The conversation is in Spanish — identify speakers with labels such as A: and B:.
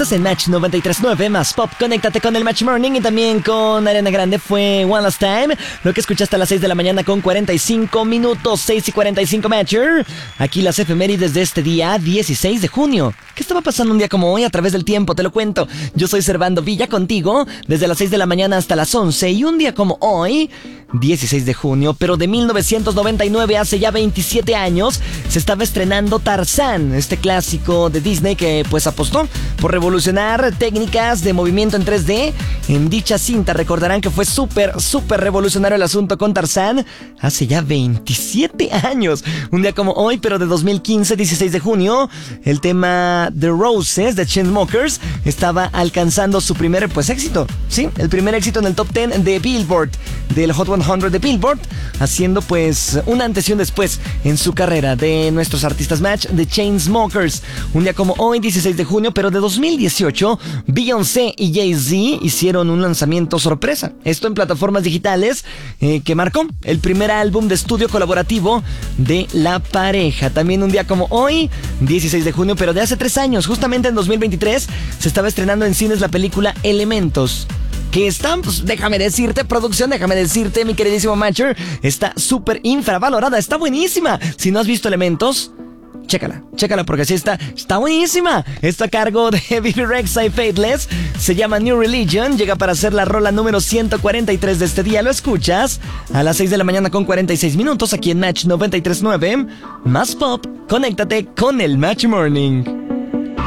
A: Estás en Match 93.9 más pop. Conéctate con el Match Morning y también con Ariana Grande. Fue One Last Time. Lo que escuchaste a las 6 de la mañana con 45 minutos. 6:45 Matcher. Aquí las efemérides de este día 16 de junio. ¿Qué estaba pasando un día como hoy a través del tiempo? Te lo cuento. Yo soy Servando Villa contigo desde las 6 de la mañana hasta las 11. Y un día como hoy, 16 de junio, pero de 1999, hace ya 27 años, se estaba estrenando Tarzán, este clásico de Disney que pues apostó por revolucionar técnicas de movimiento en 3D. En dicha cinta recordarán que fue súper revolucionario el asunto con Tarzán hace ya 27 años. Un día como hoy, pero de 2015, 16 de junio, el tema The Roses de Chainsmokers estaba alcanzando su primer éxito. Sí, el primer éxito en el top 10 de Billboard, del Hot 100 de Billboard, haciendo un antes y un después en su carrera de nuestros artistas Match, de Chainsmokers. Un día como hoy, 16 de junio, pero de 2018, Beyoncé y Jay-Z hicieron un lanzamiento sorpresa. Esto en plataformas digitales que marcó el primer álbum de estudio colaborativo de la pareja. También un día como hoy, 16 de junio, pero de hace 3 años, justamente en 2023, se estaba estrenando en cines la película Elementos. Que está, déjame decirte, producción, mi queridísimo Matcher, está súper infravalorada, está buenísima. Si no has visto Elementos, chécala porque sí está buenísima. Está a cargo de Bibi Rexha y Faithless, se llama New Religion, llega para ser la rola número 143 de este día. Lo escuchas a las 6 de la mañana con 46 minutos aquí en Match 93.9, más pop. Conéctate con el Match Morning.